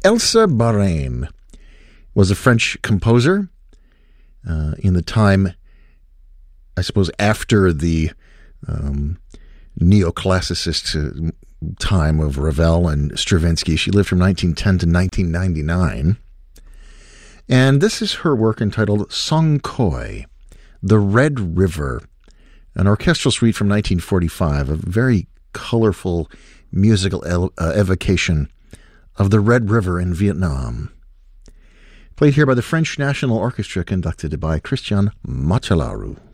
Elsa Barain was a French composer in the time, I suppose, after the neoclassicist time of Ravel and Stravinsky. She lived from 1910 to 1999. And this is her work entitled Song Khoi, The Red River, an orchestral suite from 1945, a very colorful musical evocation of the Red River in Vietnam. Played here by the French National Orchestra, conducted by Christian Machelaru.